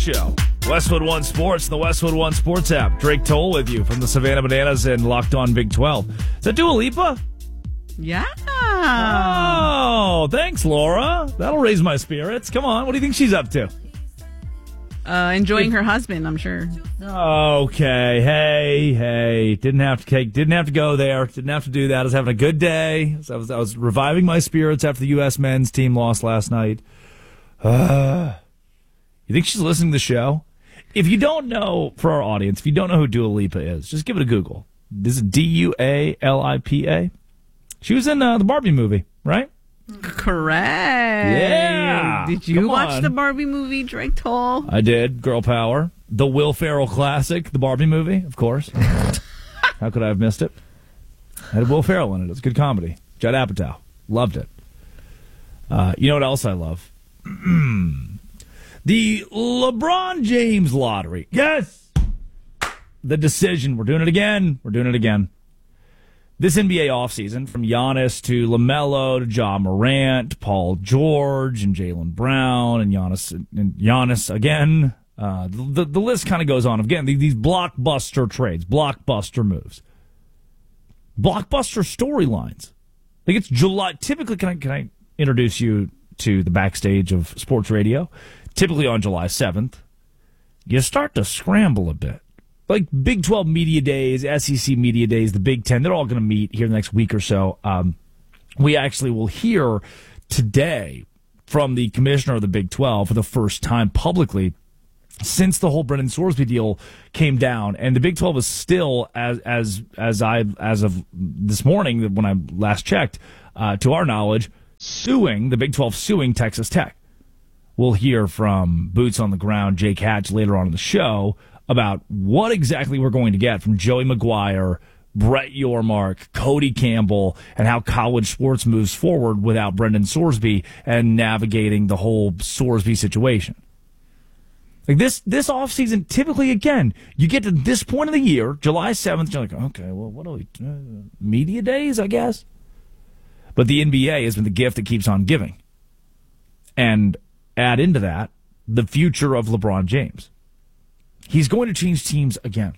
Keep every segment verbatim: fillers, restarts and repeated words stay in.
Show. Westwood One Sports, the Westwood One Sports app. Drake Toll with you from the Savannah Bananas and Locked On Big twelve. Is that Dua Lipa? Yeah. Oh, thanks, Laura. That'll raise my spirits. Come on, what do you think she's up to? Uh, enjoying her husband, I'm sure. Okay, hey, hey, didn't have to didn't have to go there. Didn't have to do that. I was having a good day. I was, I was reviving my spirits after the U S men's team lost last night. Uh, you think she's listening to the show? If you don't know, for our audience, if you don't know who Dua Lipa is, just give it a Google. This is D U A L I P A. She was in uh, the Barbie movie, right? Correct. Yeah. Did you Come watch on. the Barbie movie, Drake Toll? I did. Girl Power. The Will Ferrell classic, the Barbie movie, of course. How could I have missed it? Had Will Ferrell in it. It was good comedy. Judd Apatow. Loved it. Uh, you know what else I love? The LeBron James lottery. Yes! The decision. We're doing it again. We're doing it again. This N B A offseason, from Giannis to LaMelo to Ja Morant, Paul George and Jaylen Brown and Giannis and Giannis again. Uh, the, the list kind of goes on. Again, these blockbuster trades, blockbuster moves, blockbuster storylines. I think it's July. Typically, can I, can I introduce you to the backstage of sports radio? Typically on July seventh, you start to scramble a bit. Like Big twelve Media Days, S E C Media Days, the Big Ten, they're all going to meet here in the next week or so. Um, we actually will hear today from the commissioner of the Big twelve for the first time publicly since the whole Brendan Sorsby deal came down. And the Big twelve is still, as as as I as of this morning, when I last checked, uh, to our knowledge, suing, the Big twelve suing Texas Tech. We'll hear from boots on the ground, Jake Hatch, later on in the show about what exactly we're going to get from Joey McGuire, Brett Yormark, Cody Campbell, and how college sports moves forward without Brendan Sorsby and navigating the whole Sorsby situation. Like this this offseason, typically, again, you get to this point of the year, July seventh, you're like, okay, well, what are we, uh, media days, I guess? But the N B A has been the gift that keeps on giving. And add into that the future of LeBron James. He's going to change teams again.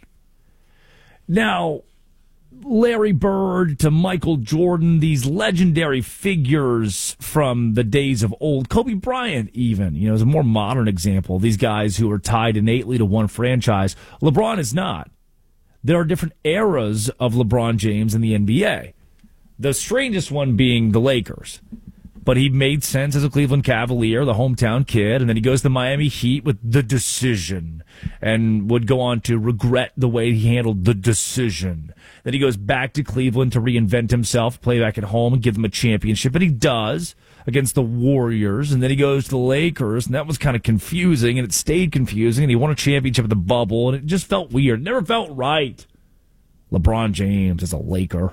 Now, Larry Bird to Michael Jordan, these legendary figures from the days of old, Kobe Bryant even, you know, is a more modern example. These guys who are tied innately to one franchise. LeBron is not. There are different eras of LeBron James in the N B A. The strangest one being the Lakers. But he made sense as a Cleveland Cavalier, the hometown kid, and then he goes to the Miami Heat with The Decision and would go on to regret the way he handled The Decision. Then he goes back to Cleveland to reinvent himself, play back at home and give them a championship, and he does against the Warriors. And then he goes to the Lakers, and that was kind of confusing, and it stayed confusing, and he won a championship at the bubble, and it just felt weird. It never felt right. LeBron James is a Laker.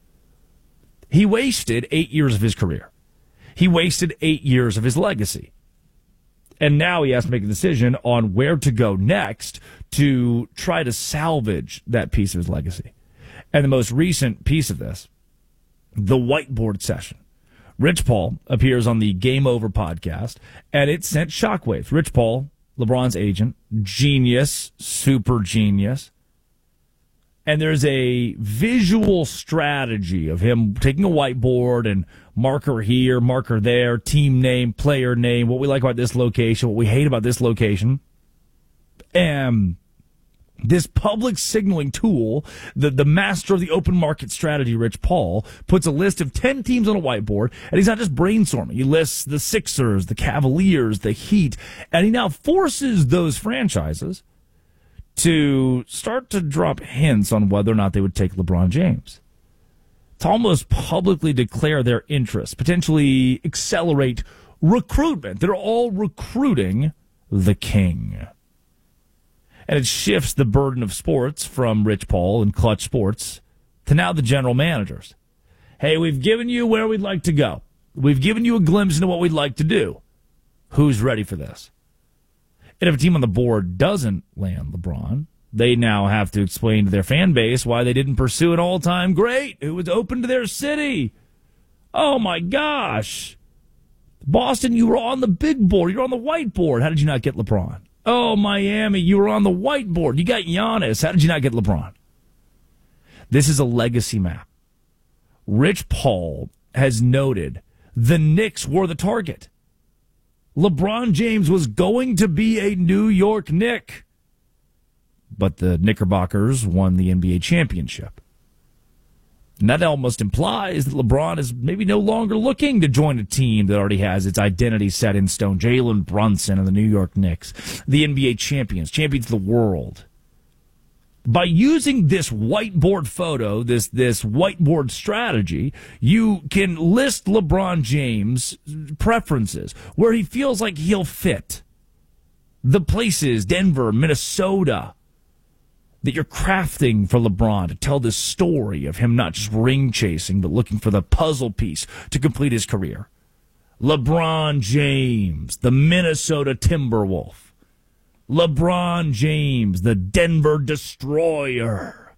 He wasted eight years of his career. He wasted eight years of his legacy. And now he has to make a decision on where to go next to try to salvage that piece of his legacy. And the most recent piece of this, the whiteboard session. Rich Paul appears on the Game Over podcast, and it sent shockwaves. Rich Paul, LeBron's agent, genius, super genius. And there's a visual strategy of him taking a whiteboard and marker here, marker there, team name, player name, what we like about this location, what we hate about this location. And this public signaling tool, the, the master of the open market strategy, Rich Paul, puts a list of ten teams on a whiteboard, and he's not just brainstorming. He lists the Sixers, the Cavaliers, the Heat, and he now forces those franchises to start to drop hints on whether or not they would take LeBron James. To almost publicly declare their interest, potentially accelerate recruitment. They're all recruiting the king. And it shifts the burden of sports from Rich Paul and Clutch Sports to now the general managers. Hey, we've given you where we'd like to go. We've given you a glimpse into what we'd like to do. Who's ready for this? And if a team on the board doesn't land LeBron, they now have to explain to their fan base why they didn't pursue an all-time great who was open to their city. Oh, my gosh. Boston, you were on the big board. You were on the whiteboard. How did you not get LeBron? Oh, Miami, you were on the whiteboard. You got Giannis. How did you not get LeBron? This is a legacy map. Rich Paul has noted the Knicks were the target. LeBron James was going to be a New York Knick. But the Knickerbockers won the N B A championship. And that almost implies that LeBron is maybe no longer looking to join a team that already has its identity set in stone. Jalen Brunson and the New York Knicks, the N B A champions, champions of the world. By using this whiteboard photo, this this whiteboard strategy, you can list LeBron James' preferences, where he feels like he'll fit. The places, Denver, Minnesota, that you're crafting for LeBron to tell this story of him not just ring chasing, but looking for the puzzle piece to complete his career. LeBron James, the Minnesota Timberwolf. LeBron James, the Denver Destroyer.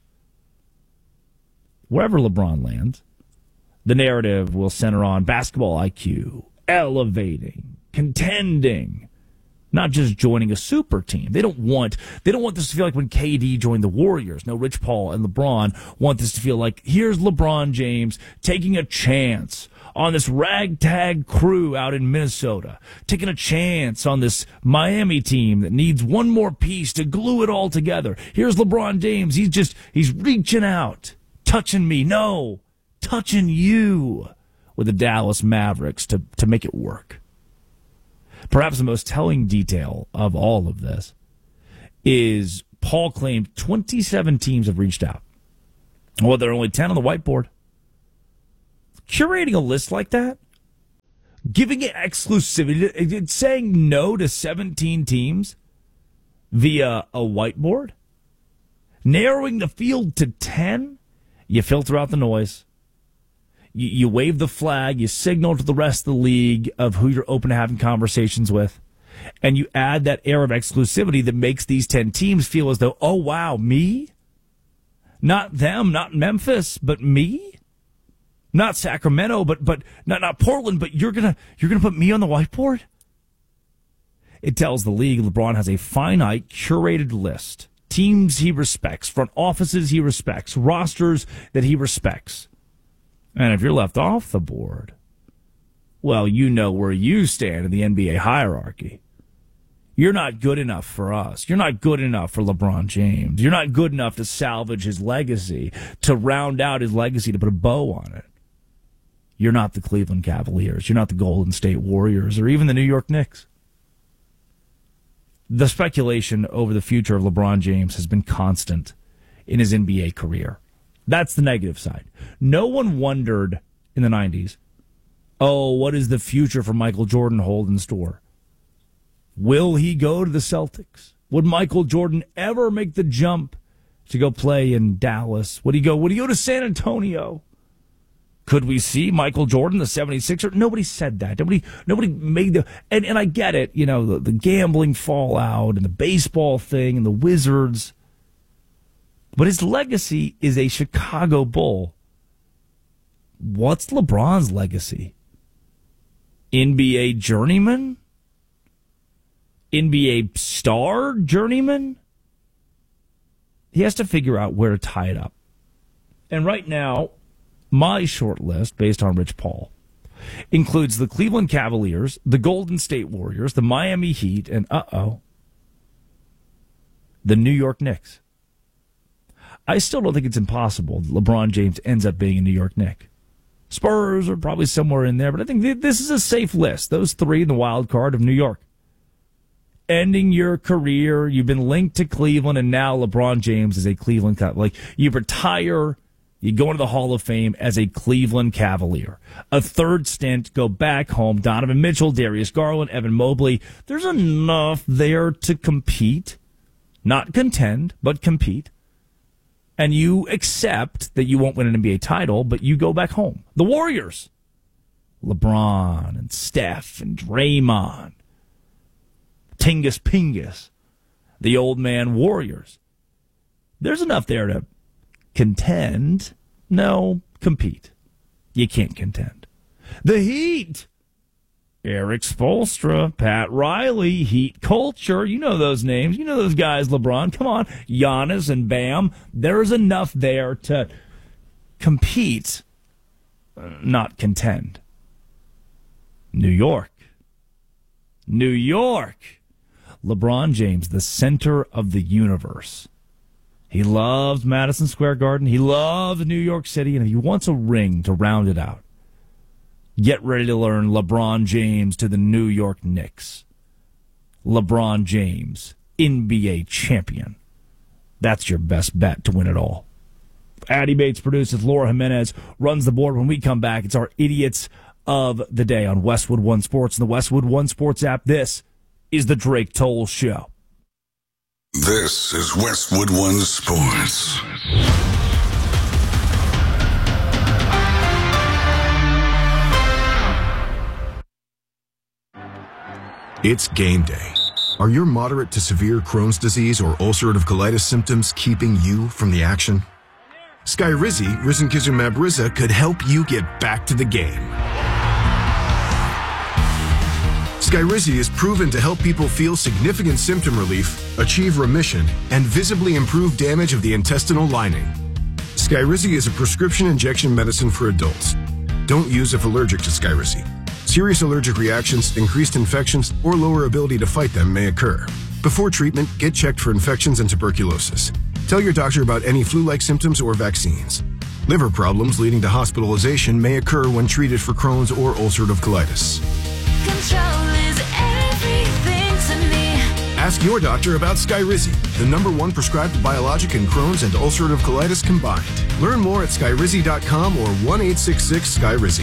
Wherever LeBron lands, the narrative will center on basketball I Q, elevating, contending, not just joining a super team. They don't want they don't want this to feel like when K D joined the Warriors. No, Rich Paul and LeBron want this to feel like, here's LeBron James taking a chance on this ragtag crew out in Minnesota, taking a chance on this Miami team that needs one more piece to glue it all together. Here's LeBron James. He's just, he's reaching out, touching me. No, touching you with the Dallas Mavericks to, to make it work. Perhaps the most telling detail of all of this is Paul claimed twenty-seven teams have reached out. Well, there are only ten on the whiteboard. Curating a list like that, giving it exclusivity, saying no to seventeen teams via a whiteboard, narrowing the field to ten, you filter out the noise. You, you wave the flag, you signal to the rest of the league of who you're open to having conversations with, and you add that air of exclusivity that makes these ten teams feel as though, oh, wow, me? Not them, not Memphis, but me? Not Sacramento, but but not not Portland, but you're gonna you're gonna put me on the whiteboard? It tells the league LeBron has a finite, curated list. Teams he respects, front offices he respects, rosters that he respects. And if you're left off the board, well, you know where you stand in the N B A hierarchy. You're not good enough for us. You're not good enough for LeBron James. You're not good enough to salvage his legacy, to round out his legacy, to put a bow on it. You're not the Cleveland Cavaliers. You're not the Golden State Warriors or even the New York Knicks. The speculation over the future of LeBron James has been constant in his N B A career. That's the negative side. No one wondered in the nineties, oh, what does the future for Michael Jordan hold in store? Will he go to the Celtics? Would Michael Jordan ever make the jump to go play in Dallas? Would he go, would he go to San Antonio? Could we see Michael Jordan, the seventy-sixer? Nobody said that. Nobody nobody made the... And, and I get it, you know, the, the gambling fallout and the baseball thing and the Wizards. But his legacy is a Chicago Bull. What's LeBron's legacy? N B A journeyman? N B A star journeyman? He has to figure out where to tie it up. And right now, my short list, based on Rich Paul, includes the Cleveland Cavaliers, the Golden State Warriors, the Miami Heat, and, uh-oh, the New York Knicks. I still don't think it's impossible that LeBron James ends up being a New York Knick. Spurs are probably somewhere in there, but I think this is a safe list. Those three in the wild card of New York. Ending your career, you've been linked to Cleveland, and now LeBron James is a Cleveland Cavalier. Like, you retire, you go into the Hall of Fame as a Cleveland Cavalier. A third stint, go back home. Donovan Mitchell, Darius Garland, Evan Mobley. There's enough there to compete. Not contend, but compete. And you accept that you won't win an N B A title, but you go back home. The Warriors. LeBron and Steph and Draymond. Tingus Pingus. The old man Warriors. There's enough there to contend. No, compete. You can't contend. The Heat. Eric Spoelstra, Pat Riley, Heat Culture. You know those names. You know those guys, LeBron. Come on. Giannis and Bam. There's enough there to compete, uh, not contend. New York. New York. LeBron James, the center of the universe. He loves Madison Square Garden. He loves New York City. And if he wants a ring to round it out, get ready to learn LeBron James to the New York Knicks. LeBron James, N B A champion. That's your best bet to win it all. Addy Bates produces. Laura Jimenez runs the board. When we come back, it's our Idiots of the Day on Westwood One Sports and the Westwood One Sports app. This is the Drake Toll Show. This is Westwood One Sports. It's game day. Are your moderate to severe Crohn's disease or ulcerative colitis symptoms keeping you from the action? Skyrizi, risankizumab Riza, could help you get back to the game. Skyrizi is proven to help people feel significant symptom relief, achieve remission, and visibly improve damage of the intestinal lining. Skyrizi is a prescription injection medicine for adults. Don't use if allergic to Skyrizi. Serious allergic reactions, increased infections, or lower ability to fight them may occur. Before treatment, get checked for infections and tuberculosis. Tell your doctor about any flu-like symptoms or vaccines. Liver problems leading to hospitalization may occur when treated for Crohn's or ulcerative colitis. Control is everything to me. Ask your doctor about Skyrizi, the number one prescribed biologic in Crohn's and ulcerative colitis combined. Learn more at skyrizi dot com or one eight six six Skyrizi.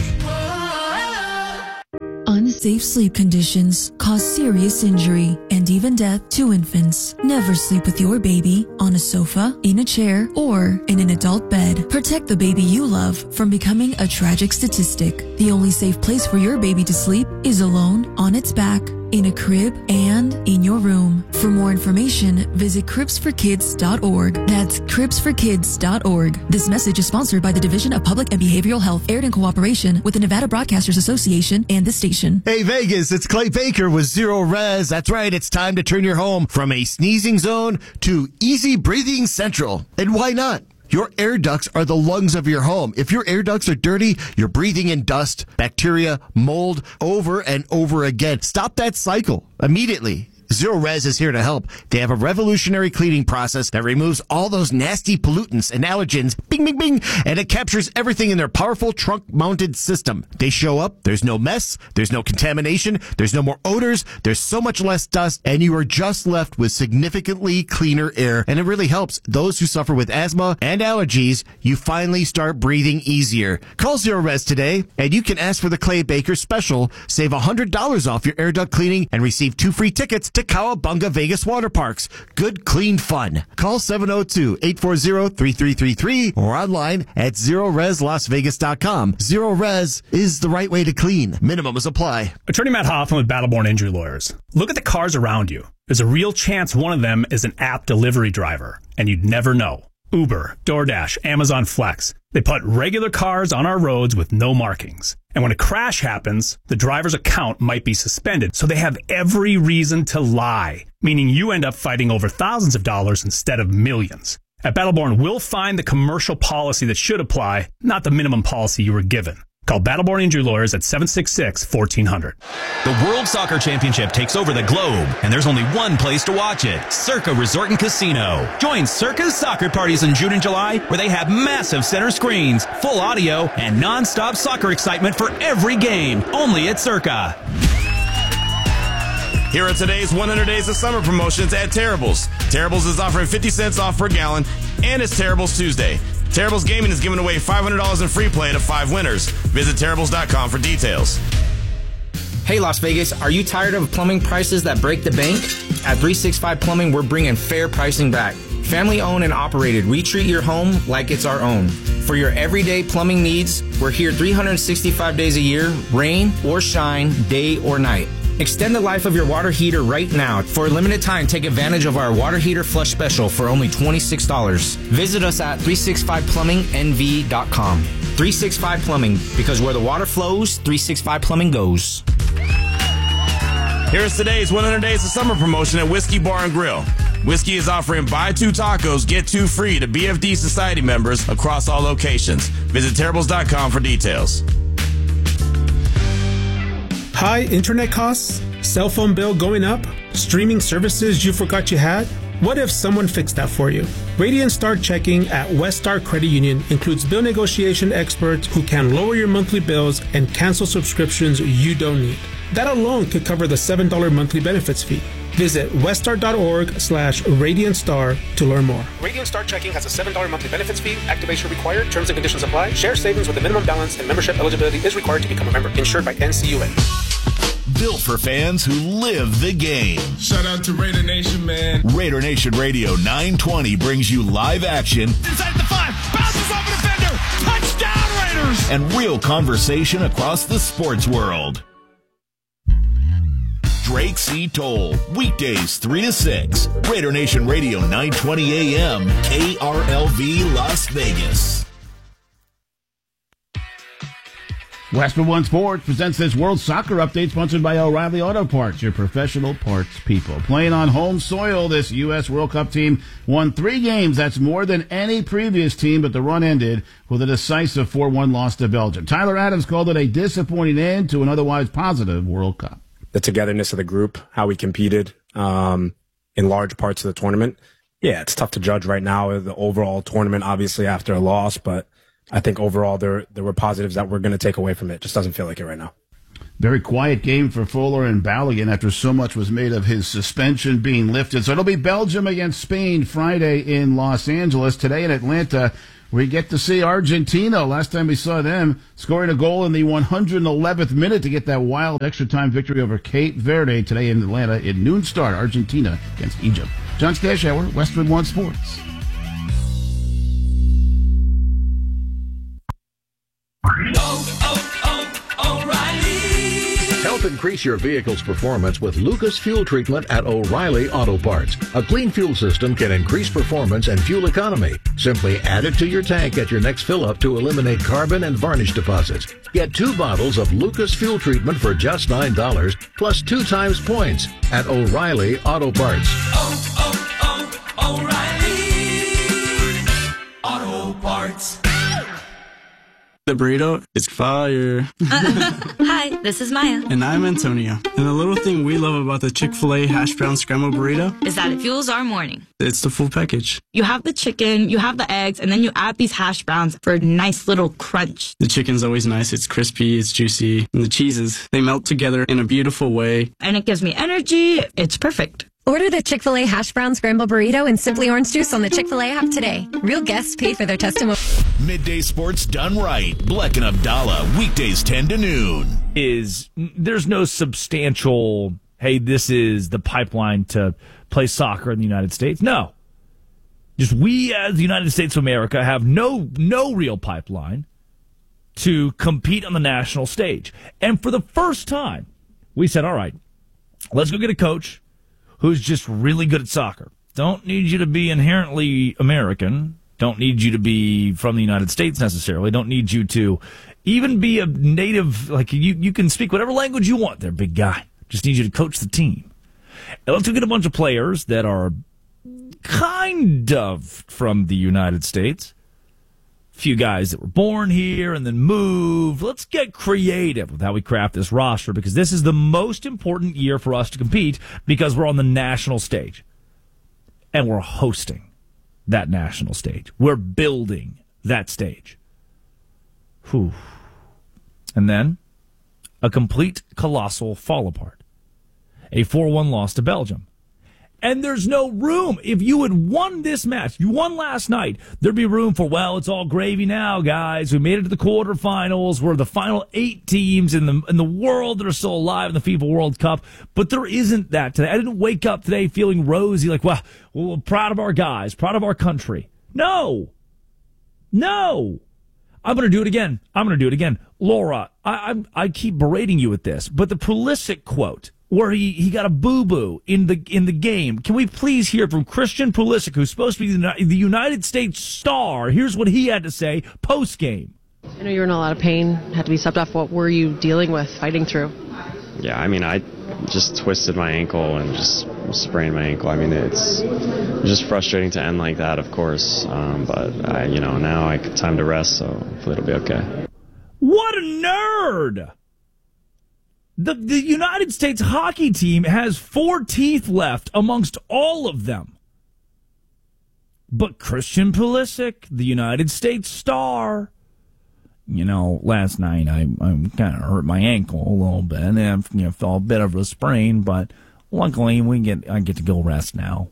Unsafe sleep conditions cause serious injury and even death to infants. Never sleep with your baby on a sofa, in a chair, or in an adult bed. Protect the baby you love from becoming a tragic statistic. The only safe place for your baby to sleep is alone, on its back, in a crib, and in your room. For more information, visit cribs for kids dot org. That's cribs for kids dot org. This message is sponsored by the Division of Public and Behavioral Health, aired in cooperation with the Nevada Broadcasters Association and this station. Hey Vegas, it's Clay Baker with Zero Res. That's right, it's time to turn your home from a sneezing zone to easy breathing central. And why not? Your air ducts are the lungs of your home. If your air ducts are dirty, you're breathing in dust, bacteria, mold over and over again. Stop that cycle immediately. Zero Res is here to help. They have a revolutionary cleaning process that removes all those nasty pollutants and allergens, bing, bing, bing, and it captures everything in their powerful trunk-mounted system. They show up, there's no mess, there's no contamination, there's no more odors, there's so much less dust, and you are just left with significantly cleaner air, and it really helps those who suffer with asthma and allergies. You finally start breathing easier. Call Zero Res today, and you can ask for the Clay Baker special. Save one hundred dollars off your air duct cleaning and receive two free tickets to Cowabunga Vegas Water Parks. Good, clean fun. Call seven oh two, eight four zero, three three three three or online at zero res las vegas dot com. Zero Res is the right way to clean. Minimums apply. Attorney Matt Hoffman with Battleborn Injury Lawyers. Look at the cars around you. There's a real chance one of them is an app delivery driver, and you'd never know. Uber, DoorDash, Amazon Flex. They put regular cars on our roads with no markings. And when a crash happens, the driver's account might be suspended. So they have every reason to lie, meaning you end up fighting over thousands of dollars instead of millions. At Battleborn, we'll find the commercial policy that should apply, not the minimum policy you were given. Call Battleborn Injury Lawyers at seven six six, one four zero zero. The World Soccer Championship takes over the globe, and there's only one place to watch it, Circa Resort and Casino. Join Circa's soccer parties in June and July, where they have massive center screens, full audio, and non-stop soccer excitement for every game, only at Circa. Here are today's one hundred Days of Summer promotions at Terribles. Terribles is offering fifty cents off per gallon, and it's Terribles Tuesday. Terribles Gaming is giving away five hundred dollars in free play to five winners. Visit terribles dot com for details. Hey Las Vegas, are you tired of plumbing prices that break the bank? At three sixty-five Plumbing, we're bringing fair pricing back. Family owned and operated, we treat your home like it's our own. For your everyday plumbing needs, we're here three hundred sixty-five days a year, rain or shine, day or night. Extend the life of your water heater right now. For a limited time, take advantage of our water heater flush special for only twenty-six dollars. Visit us at three sixty-five plumbing n v dot com. three sixty-five Plumbing, because where the water flows, three sixty-five Plumbing goes. Here's today's one hundred Days of Summer promotion at Whiskey Bar and Grill. Whiskey is offering buy two tacos, get two free to B F D Society members across all locations. Visit terribles dot com for details. High internet costs? Cell phone bill going up? Streaming services you forgot you had? What if someone fixed that for you? Radiant Star Checking at West Star Credit Union includes bill negotiation experts who can lower your monthly bills and cancel subscriptions you don't need. That alone could cover the seven dollars monthly benefits fee. Visit weststar.org slash Radiant Star to learn more. Radiant Star Checking has a seven dollars monthly benefits fee. Activation required. Terms and conditions apply. Share savings with a minimum balance and membership eligibility is required to become a member. Insured by N C U A. Built for fans who live the game. Shout out to Raider Nation, man. Raider Nation Radio nine twenty brings you live action. Inside the five. Bounces off a defender. Touchdown, Raiders. And real conversation across the sports world. Drake C. Toll. Weekdays three to six. Raider Nation Radio nine twenty A M. K R L V Las Vegas. Westwood One Sports presents this World Soccer Update sponsored by O'Reilly Auto Parts, your professional parts people. Playing on home soil, this U S World Cup team won three games. That's more than any previous team, but the run ended with a decisive four one loss to Belgium. Tyler Adams called it a disappointing end to an otherwise positive World Cup. The togetherness of the group, how we competed um, in large parts of the tournament. Yeah, it's tough to judge right now the overall tournament, obviously, after a loss, but I think overall there there were positives that we're going to take away from it. It just doesn't feel like it right now. Very quiet game for Fuller and Balogun after so much was made of his suspension being lifted. So it'll be Belgium against Spain Friday in Los Angeles. Today in Atlanta, we get to see Argentina. Last time we saw them scoring a goal in the one hundred eleventh minute to get that wild extra time victory over Cape Verde. Today in Atlanta at noon start, Argentina against Egypt. John Stashauer, Westwood One Sports. Oh, oh, oh, O'Reilly. Help increase your vehicle's performance with Lucas Fuel Treatment at O'Reilly Auto Parts. A clean fuel system can increase performance and fuel economy. Simply add it to your tank at your next fill-up to eliminate carbon and varnish deposits. Get two bottles of Lucas Fuel Treatment for just nine dollars, plus two times points at O'Reilly Auto Parts. Oh, oh, oh, O'Reilly Auto Parts. The burrito is fire. Hi, this is Maya. And I'm Antonio. And the little thing we love about the Chick-fil-A hash brown scrambled burrito is that it fuels our morning. It's the full package. You have the chicken, you have the eggs, and then you add these hash browns for a nice little crunch. The chicken's always nice. It's crispy, it's juicy. And the cheeses, they melt together in a beautiful way. And it gives me energy. It's perfect. Order the Chick-fil-A hash brown scrambled burrito and Simply Orange Juice on the Chick-fil-A app today. Real guests paid for their testimony. Midday sports done right. Bleck and Abdallah, weekdays ten to noon. Is there's no substantial, hey, this is the pipeline to play soccer in the United States? No. Just we as the United States of America have no no real pipeline to compete on the national stage. And for the first time, we said, all right, let's go get a coach who's just really good at soccer. Don't need you to be inherently American. Don't need you to be from the United States necessarily. Don't need you to even be a native, like you, you can speak whatever language you want there, big guy. Just need you to coach the team. And let's go get a bunch of players that are kind of from the United States. A few guys that were born here and then moved. Let's get creative with how we craft this roster because this is the most important year for us to compete because we're on the national stage. And we're hosting that national stage. We're building that stage. Whew. And then a complete colossal fall apart. A four one loss to Belgium. And there's no room. If you had won this match, you won last night, there'd be room for, well, it's all gravy now, guys. We made it to the quarterfinals. We're the final eight teams in the in the world that are still alive in the FIFA World Cup. But there isn't that today. I didn't wake up today feeling rosy, like, well, we're proud of our guys, proud of our country. No. No. I'm going to do it again. I'm going to do it again. Laura, I, I I keep berating you with this, but the Pulisic quote, where he, he got a boo-boo in the in the game. Can we please hear from Christian Pulisic, who's supposed to be the, the United States star? Here's what he had to say post-game. I know you were in a lot of pain, had to be stepped off. What were you dealing with, fighting through? Yeah, I mean, I just twisted my ankle and just sprained my ankle. I mean, it's just frustrating to end like that, of course. Um, but I, you know, now I time to rest, so hopefully it'll be okay. What a nerd! The the United States hockey team has four teeth left amongst all of them. But Christian Pulisic, the United States star, you know, last night I, I kind of hurt my ankle a little bit, and I, you know, felt a bit of a sprain, but luckily we get I get to go rest now.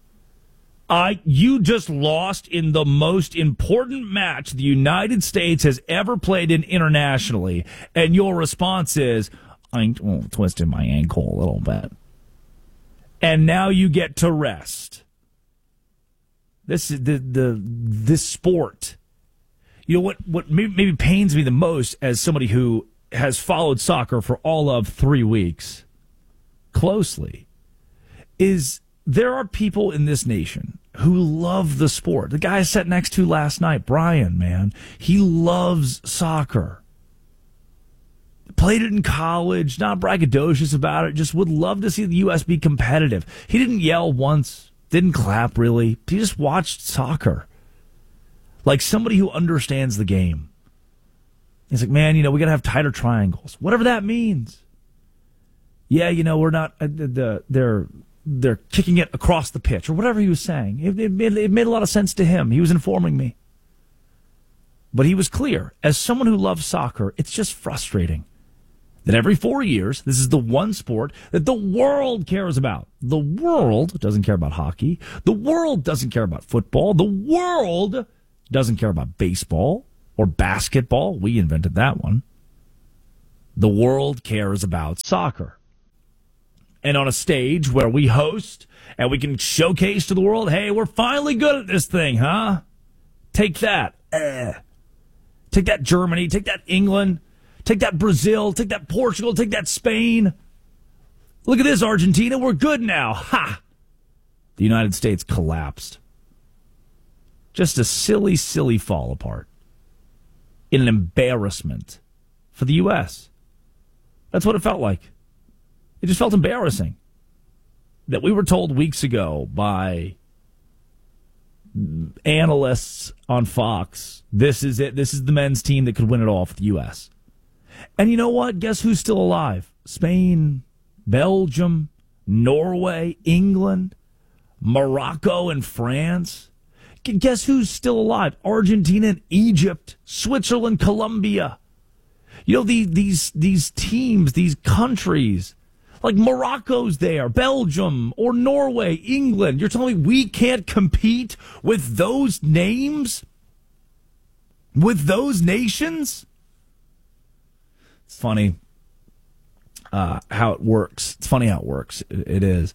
I you just lost in the most important match the United States has ever played in internationally, and your response is, I well, twisted my ankle a little bit. And now you get to rest. This is the the this sport. You know what? What maybe, maybe pains me the most as somebody who has followed soccer for all of three weeks closely is there are people in this nation who love the sport. The guy I sat next to last night, Brian, man, he loves soccer. Played it in college, not braggadocious about it, just would love to see the U S be competitive. He didn't yell once. Didn't clap, really. He just watched soccer. Like somebody who understands the game. He's like, man, you know, we got to have tighter triangles. Whatever that means. Yeah, you know, we're not, uh, the, they're they're kicking it across the pitch, or whatever he was saying. It, it, made, it made a lot of sense to him. He was informing me. But he was clear. As someone who loves soccer, it's just frustrating that every four years, this is the one sport that the world cares about. The world doesn't care about hockey. The world doesn't care about football. The world doesn't care about baseball or basketball. We invented that one. The world cares about soccer. And on a stage where we host and we can showcase to the world, hey, we're finally good at this thing, huh? Take that. Eh. Take that, Germany. Take that, England. Take that, Brazil. Take that, Portugal. Take that, Spain. Look at this, Argentina. We're good now. Ha! The United States collapsed. Just a silly, silly fall apart. In an embarrassment for the U S. That's what it felt like. It just felt embarrassing that we were told weeks ago by analysts on Fox, this is it. This is the men's team that could win it all for the U S. And you know what? Guess who's still alive? Spain, Belgium, Norway, England, Morocco, and France. Guess who's still alive? Argentina and Egypt, Switzerland, Colombia. You know, the, these these teams, these countries, like Morocco's there, Belgium, or Norway, England. You're telling me we can't compete with those names? With those nations? It's funny uh, how it works. It's funny how it works. It, it is.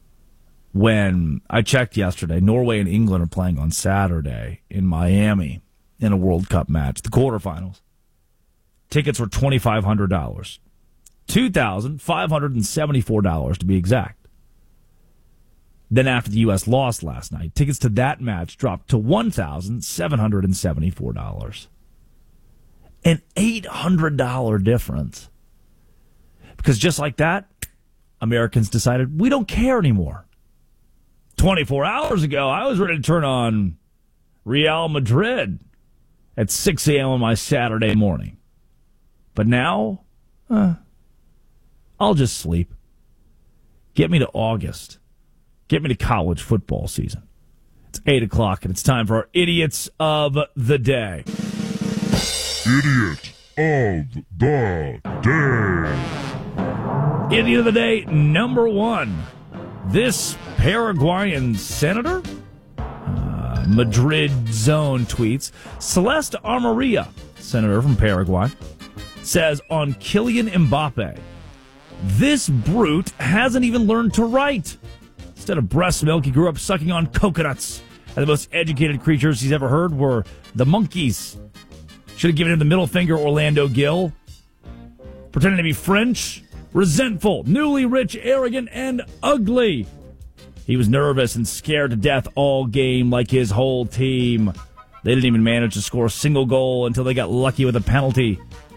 When I checked yesterday, Norway and England are playing on Saturday in Miami in a World Cup match, the quarterfinals. Tickets were twenty-five hundred dollars. two thousand five hundred seventy-four dollars to be exact. Then after the U S lost last night, tickets to that match dropped to one thousand seven hundred seventy-four dollars. An eight hundred dollars difference. Because just like that, Americans decided we don't care anymore. twenty-four hours ago, I was ready to turn on Real Madrid at six a.m. on my Saturday morning. But now, uh, I'll just sleep. Get me to August. Get me to college football season. It's eight o'clock, and it's time for our Idiots of the Day. Idiot of the Day. Idiot of the Day, number one. This Paraguayan senator, uh, Madrid Zone tweets, Celeste Amarilla, senator from Paraguay, says on Kylian Mbappe, this brute hasn't even learned to write. Instead of breast milk, he grew up sucking on coconuts. And the most educated creatures he's ever heard were the monkeys. Should have given him the middle finger, Orlando Gill. Pretending to be French, resentful, newly rich, arrogant, and ugly. He was nervous and scared to death all game like his whole team. They didn't even manage to score a single goal until they got lucky with a penalty.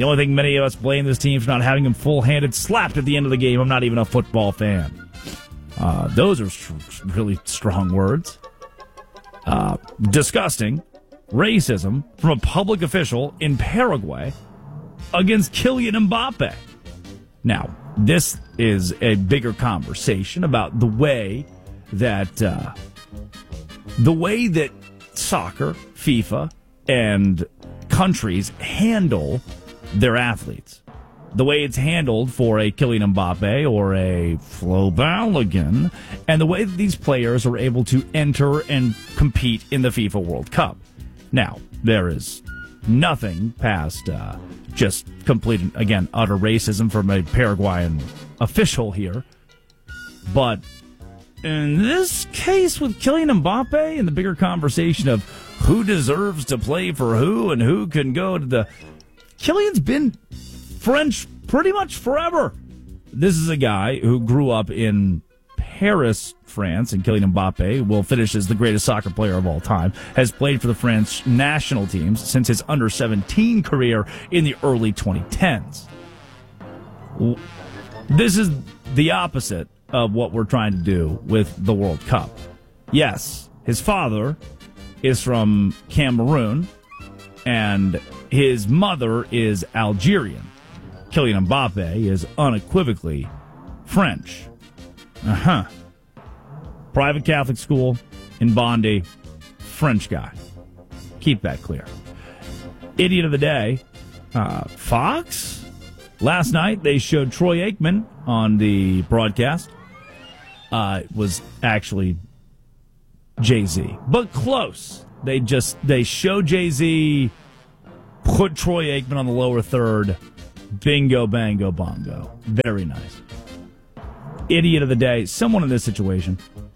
The only thing many of us blame this team for not having him full-handed slapped at the end of the game. I'm not even a football fan. Uh, those are st- really strong words. Uh, disgusting racism from a public official in Paraguay against Kylian Mbappe. Now, this is a bigger conversation about the way that uh, the way that soccer, FIFA, and countries handle their athletes. The way it's handled for a Kylian Mbappe or a Flo Balogun, and the way that these players are able to enter and compete in the FIFA World Cup. Now, there is nothing past uh, just complete, again, utter racism from a Paraguayan official here. But in this case with Kylian Mbappe and the bigger conversation of who deserves to play for who and who can go to the... Kylian's been French pretty much forever. This is a guy who grew up in Paris, France, and Kylian Mbappe will finish as the greatest soccer player of all time, has played for the French national teams since his under seventeen career in the early twenty tens. This is the opposite of what we're trying to do with the World Cup. Yes, his father is from Cameroon, and his mother is Algerian. Kylian Mbappe is unequivocally French. Uh-huh. Private Catholic school in Bondi, French guy. Keep that clear. Idiot of the day, uh, Fox. Last night they showed Troy Aikman on the broadcast. Uh, it was actually Jay-Z, but close. They just they show Jay-Z, put Troy Aikman on the lower third. Bingo, bango, bongo. Very nice. Idiot of the day, someone in this situation.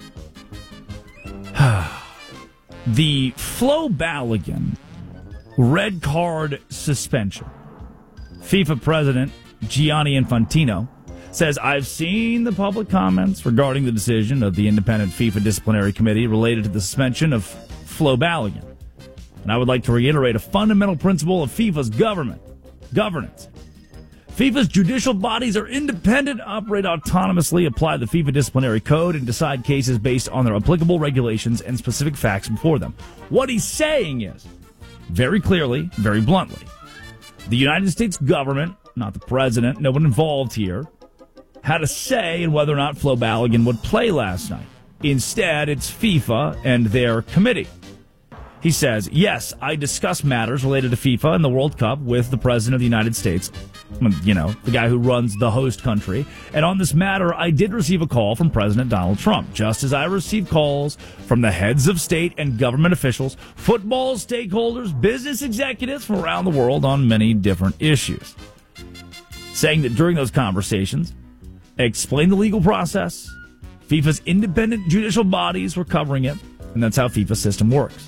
The Flo Balogun red card suspension. FIFA president Gianni Infantino says, I've seen the public comments regarding the decision of the independent FIFA disciplinary committee related to the suspension of Flo Balogun. And I would like to reiterate a fundamental principle of FIFA's government, governance. FIFA's judicial bodies are independent, operate autonomously, apply the FIFA disciplinary code, and decide cases based on their applicable regulations and specific facts before them. What he's saying is, very clearly, very bluntly, the United States government, not the president, no one involved here, had a say in whether or not Flo Balogun would play last night. Instead, it's FIFA and their committee. He says, yes, I discuss matters related to FIFA and the World Cup with the President of the United States, you know, the guy who runs the host country. And on this matter, I did receive a call from President Donald Trump, just as I received calls from the heads of state and government officials, football stakeholders, business executives from around the world on many different issues. Saying that during those conversations, I explained the legal process, FIFA's independent judicial bodies were covering it, and that's how FIFA's system works.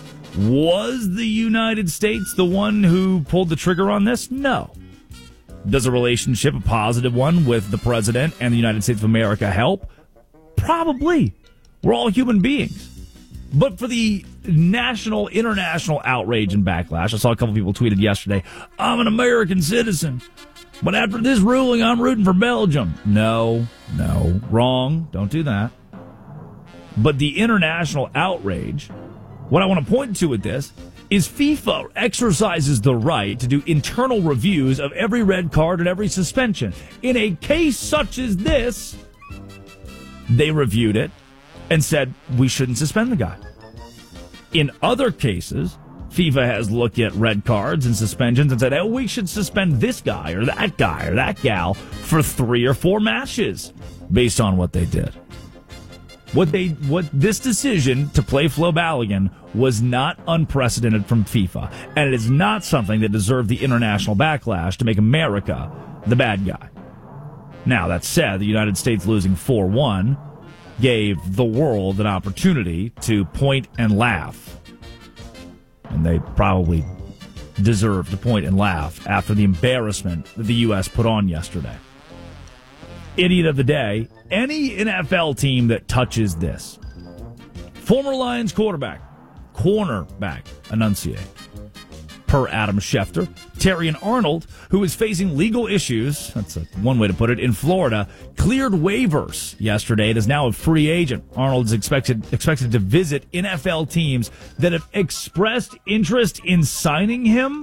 Was the United States the one who pulled the trigger on this? No. Does a relationship, a positive one, with the president and the United States of America help? Probably. We're all human beings. But for the national, international outrage and backlash, I saw a couple people tweeted yesterday, I'm an American citizen, but after this ruling, I'm rooting for Belgium. No, no, wrong. Don't do that. But the international outrage, what I want to point to with this is FIFA exercises the right to do internal reviews of every red card and every suspension. In a case such as this, they reviewed it and said, we shouldn't suspend the guy. In other cases, FIFA has looked at red cards and suspensions and said, oh, we should suspend this guy or that guy or that gal for three or four matches based on what they did. What they, what this decision to play Flo Balogun was not unprecedented from FIFA, and it is not something that deserved the international backlash to make America the bad guy. Now, that said, the United States losing four one gave the world an opportunity to point and laugh. And they probably deserve to point and laugh after the embarrassment that the U S put on yesterday. Idiot of the day, any N F L team that touches this. Former Lions quarterback, cornerback, enunciate. Per Adam Schefter, Terrion Arnold, who is facing legal issues, that's a, one way to put it, in Florida, cleared waivers yesterday and is now a free agent. Arnold is expected expected to visit N F L teams that have expressed interest in signing him.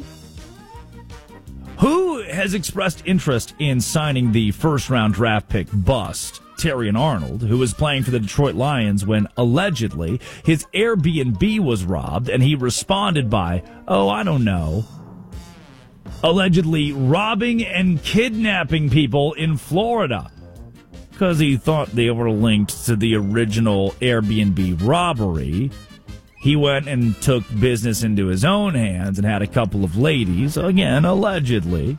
Who has expressed interest in signing the first-round draft pick bust? Terrion Arnold, who was playing for the Detroit Lions when allegedly his Airbnb was robbed, and he responded by, oh, I don't know, allegedly robbing and kidnapping people in Florida because he thought they were linked to the original Airbnb robbery. He went and took business into his own hands and had a couple of ladies, again, allegedly,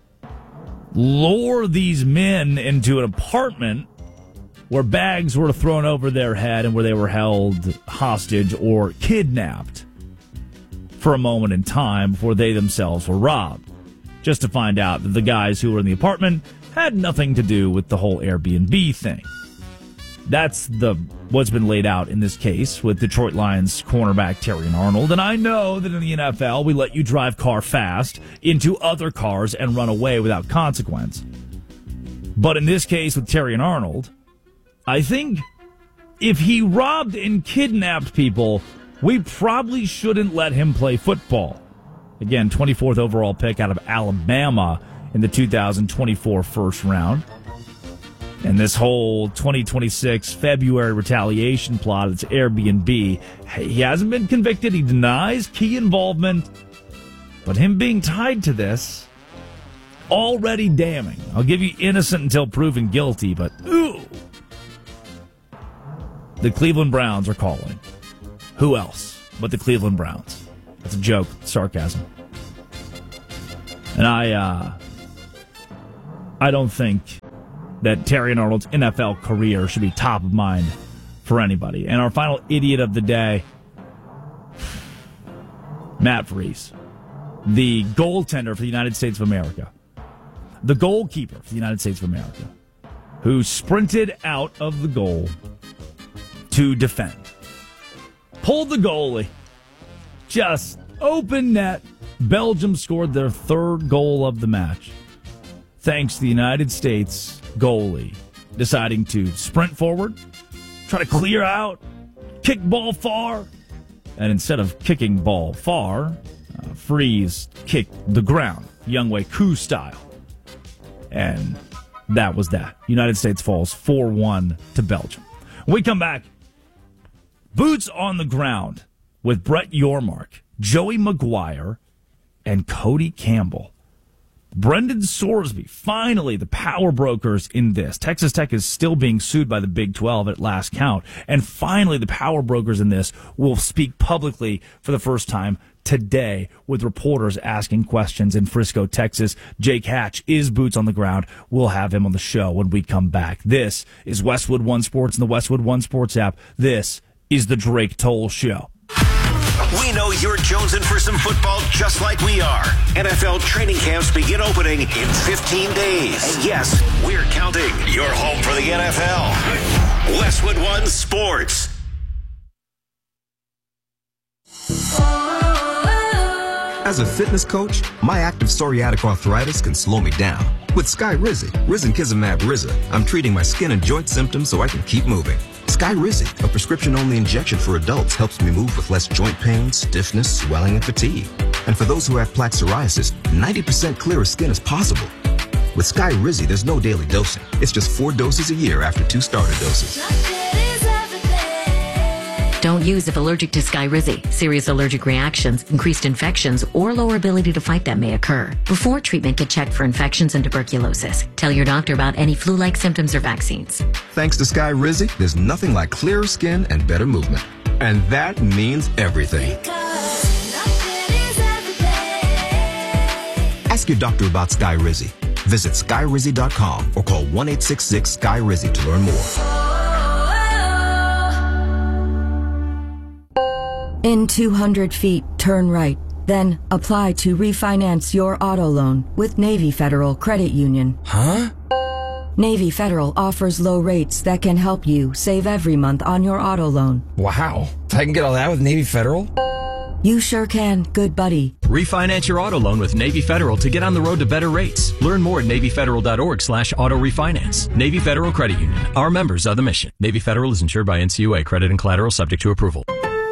lure these men into an apartment where bags were thrown over their head and where they were held hostage or kidnapped for a moment in time before they themselves were robbed, just to find out that the guys who were in the apartment had nothing to do with the whole Airbnb thing. That's the what's been laid out in this case with Detroit Lions cornerback Terrion Arnold. And I know that in the N F L, we let you drive car fast into other cars and run away without consequence. But in this case with Terrion Arnold, I think if he robbed and kidnapped people, we probably shouldn't let him play football. Again, twenty-fourth overall pick out of Alabama in the two thousand twenty-four first round. And this whole twenty twenty-six February retaliation plot, it's Airbnb. He hasn't been convicted. He denies key involvement. But him being tied to this, already damning. I'll give you innocent until proven guilty, but ooh. The Cleveland Browns are calling. Who else but the Cleveland Browns? That's a joke. Sarcasm. And I, uh, I don't think that Terrion Arnold's N F L career should be top of mind for anybody. And our final idiot of the day, Matt Freese, the goaltender for the United States of America, the goalkeeper for the United States of America, who sprinted out of the goal to defend. Pulled the goalie. Just open net. Belgium scored their third goal of the match. Thanks to the United States goalie deciding to sprint forward, try to clear out, kick ball far. And instead of kicking ball far, uh, Freese kicked the ground, Youngway Koo style. And that was that. United States falls four one to Belgium. When we come back, boots on the ground with Brett Yormark, Joey Maguire, and Cody Campbell. Brendan Sorsby, finally the power brokers in this. Texas Tech is still being sued by the Big twelve at last count. And finally the power brokers in this will speak publicly for the first time today with reporters asking questions in Frisco, Texas. Jake Hatch is boots on the ground. We'll have him on the show when we come back. This is Westwood One Sports and the Westwood One Sports app. This is the Drake Toll Show. We know you're jonesing for some football just like we are. N F L training camps begin opening in fifteen days. And yes, we're counting. You're home for the N F L. Westwood One Sports. As a fitness coach, my active psoriatic arthritis can slow me down. With Skyrizi, Risankizumab Riza, I'm treating my skin and joint symptoms so I can keep moving. Skyrizi, a prescription-only injection for adults, helps me move with less joint pain, stiffness, swelling, and fatigue. And for those who have plaque psoriasis, ninety percent clearer skin is possible. With Skyrizi, there's no daily dosing. It's just four doses a year after two starter doses. Don't use if allergic to Skyrizi. Serious allergic reactions, increased infections, or lower ability to fight them may occur. Before treatment, get checked for infections and tuberculosis. Tell your doctor about any flu-like symptoms or vaccines. Thanks to Skyrizi, there's nothing like clearer skin and better movement. And that means everything. Ask your doctor about Skyrizi. Visit Skyrizi dot com or call one eight six six S K Y R I Z I to learn more. In two hundred feet, turn right. Then apply to refinance your auto loan with Navy Federal Credit Union. Huh? Navy Federal offers low rates that can help you save every month on your auto loan. Wow. I can get all that with Navy Federal? You sure can, good buddy. Refinance your auto loan with Navy Federal to get on the road to better rates. Learn more at Navy Federal dot org slash auto refinance. Navy Federal Credit Union. Our members are the mission. Navy Federal is insured by N C U A. Credit and collateral subject to approval.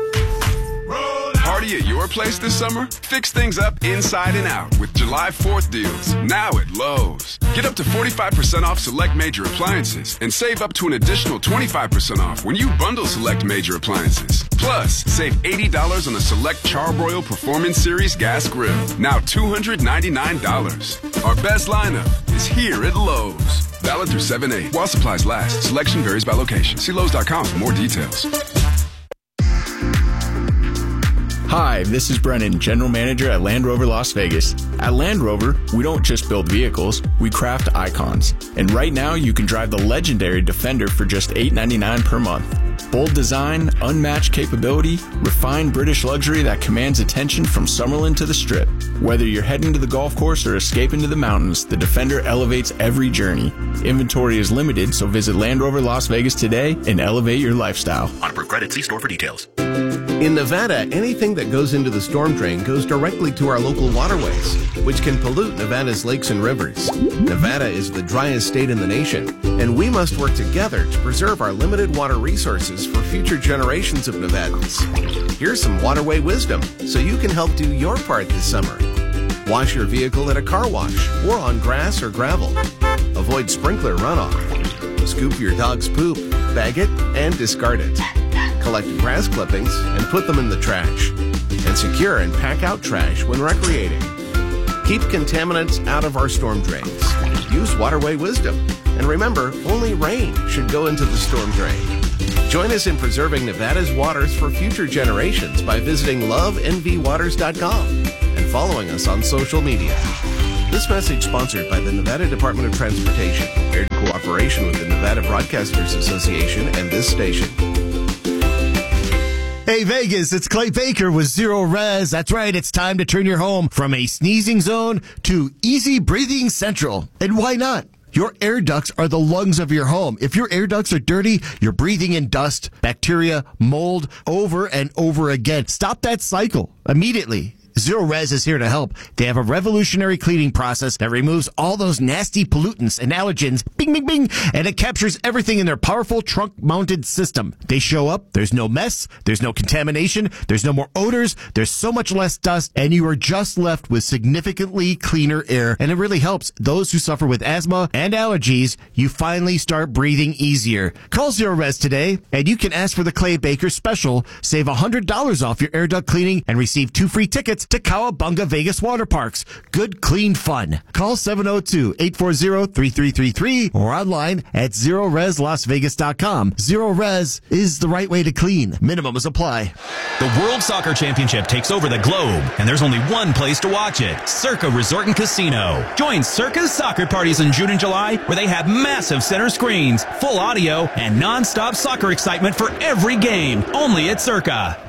Party at your place this summer? Fix things up inside and out with July fourth deals. Now at Lowe's. Get up to forty-five percent off select major appliances and save up to an additional twenty-five percent off when you bundle select major appliances. Plus, save eighty dollars on a select Charbroil Performance Series gas grill. Now two hundred ninety-nine dollars. Our best lineup is here at Lowe's. Valid through seven eight. While supplies last. Selection varies by location. See Lowe's dot com for more details. Hi, this is Brennan, General Manager at Land Rover Las Vegas. At Land Rover, we don't just build vehicles, we craft icons. And right now, you can drive the legendary Defender for just eight ninety-nine per month. Bold design, unmatched capability, refined British luxury that commands attention from Summerlin to the Strip. Whether you're heading to the golf course or escaping to the mountains, the Defender elevates every journey. Inventory is limited, so visit Land Rover Las Vegas today and elevate your lifestyle. On approved credit, see store for details. In Nevada, anything that goes into the storm drain goes directly to our local waterways, which can pollute Nevada's lakes and rivers. Nevada is the driest state in the nation, and we must work together to preserve our limited water resources for future generations of Nevadans. Here's some waterway wisdom so you can help do your part this summer. Wash your vehicle at a car wash or on grass or gravel. Avoid sprinkler runoff. Scoop your dog's poop, bag it, and discard it. Collect grass clippings and put them in the trash. And secure and pack out trash when recreating. Keep contaminants out of our storm drains. Use waterway wisdom. And remember, only rain should go into the storm drain. Join us in preserving Nevada's waters for future generations by visiting love n v waters dot com and following us on social media. This message sponsored by the Nevada Department of Transportation, aired in cooperation with the Nevada Broadcasters Association and this station. Hey Vegas, it's Clay Baker with Zero Res. That's right, it's time to turn your home from a sneezing zone to easy breathing central. And why not? Your air ducts are the lungs of your home. If your air ducts are dirty, you're breathing in dust, bacteria, mold over and over again. Stop that cycle immediately. Zero Res is here to help. They have a revolutionary cleaning process that removes all those nasty pollutants and allergens, bing, bing, bing, and it captures everything in their powerful trunk-mounted system. They show up, there's no mess, there's no contamination, there's no more odors, there's so much less dust, and you are just left with significantly cleaner air, and it really helps those who suffer with asthma and allergies. You finally start breathing easier. Call Zero Res today, and you can ask for the Clay Baker special. Save one hundred dollars off your air duct cleaning and receive two free tickets to Cowabunga Vegas Water Parks. Good, clean fun. Call seven oh two, eight four zero, three three three three or online at zero res las vegas dot com. Zero Res is the right way to clean. Minimums apply. The World Soccer Championship takes over the globe, and there's only one place to watch it. Circa Resort and Casino. Join Circa's soccer parties in June and July, where they have massive center screens, full audio, and non-stop soccer excitement for every game. Only at Circa.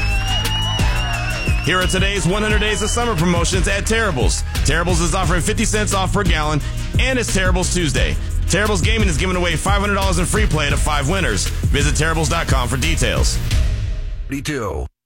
Here are today's one hundred Days of Summer promotions at Terribles. Terribles is offering fifty cents off per gallon, and it's Terribles Tuesday. Terribles Gaming is giving away five hundred dollars in free play to five winners. Visit Terribles dot com for details. forty-two